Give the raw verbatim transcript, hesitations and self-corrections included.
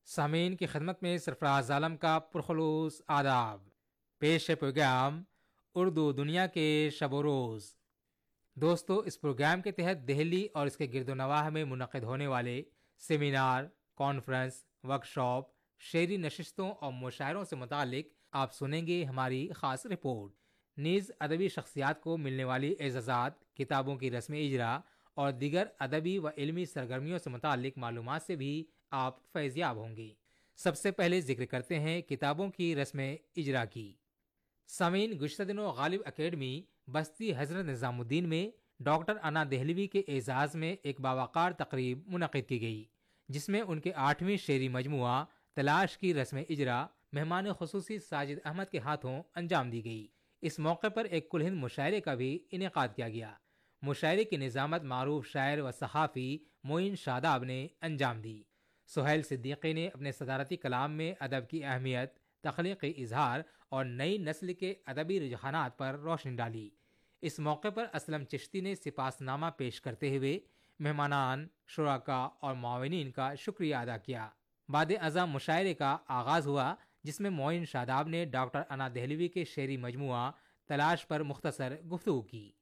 سامعین کی خدمت میں سرفراز عالم کا پرخلوص آداب. پیش ہے پروگرام اردو دنیا کے شب و روز. دوستو، اس پروگرام کے تحت دہلی اور اس کے گرد و نواح میں منعقد ہونے والے سیمینار، کانفرنس، ورکشاپ، شعری نشستوں اور مشاعروں سے متعلق آپ سنیں گے ہماری خاص رپورٹ. نیز ادبی شخصیات کو ملنے والی اعزازات، کتابوں کی رسم اجرا اور دیگر ادبی و علمی سرگرمیوں سے متعلق معلومات سے بھی آپ فیض یاب ہوں گے. سب سے پہلے ذکر کرتے ہیں کتابوں کی رسم اجرا کی. سامعین، گزشتہ دنوں غالب اکیڈمی بستی حضرت نظام الدین میں ڈاکٹر انا دہلوی کے اعزاز میں ایک باوقار تقریب منعقد کی گئی، جس میں ان کے آٹھویں شعری مجموعہ تلاش کی رسم اجرا مہمان خصوصی ساجد احمد کے ہاتھوں انجام دی گئی. اس موقع پر ایک کل ہند مشاعرے کا بھی انعقاد کیا گیا. مشاعرے کی نظامت معروف شاعر و صحافی معین شاداب نے انجام دی. سہیل صدیقی نے اپنے صدارتی کلام میں ادب کی اہمیت، تخلیقی اظہار اور نئی نسل کے ادبی رجحانات پر روشنی ڈالی. اس موقع پر اسلم چشتی نے سپاس نامہ پیش کرتے ہوئے مہمانان، شرکاء اور معاونین کا شکریہ ادا کیا. بعد ازاں مشاعرے کا آغاز ہوا، جس میں معین شاداب نے ڈاکٹر انا دہلوی کے شعری مجموعہ تلاش پر مختصر گفتگو کی.